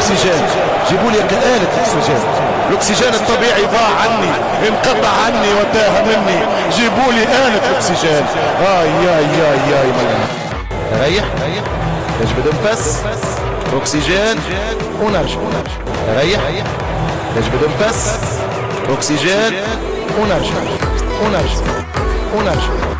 الاكسجين، جيبوا لي آلة اكسجين. الاكسجين الطبيعي ضاع عني، انقطع عني وانتهى مني، جيبوا لي آلة اكسجين. ياي ريح، تجبد انفس، اكسجين ونرجع. ريح، تجبد انفس، اكسجين ونرجع.